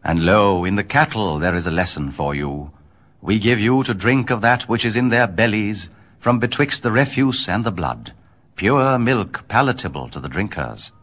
And lo, in the cattle there is a lesson for you. We give you to drink of that which is in their bellies, from betwixt the refuse and the blood, pure milk palatable to the drinkers.